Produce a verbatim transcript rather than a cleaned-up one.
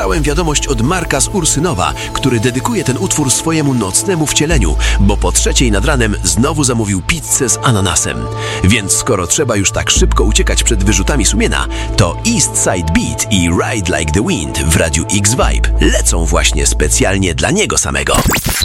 Dostałem wiadomość od Marka z Ursynowa, który dedykuje ten utwór swojemu nocnemu wcieleniu, bo po trzeciej nad ranem znowu zamówił pizzę z ananasem. Więc skoro trzeba już tak szybko uciekać przed wyrzutami sumienia, to East Side Beat i Ride Like the Wind w Radiu X Vibe lecą właśnie specjalnie dla niego samego.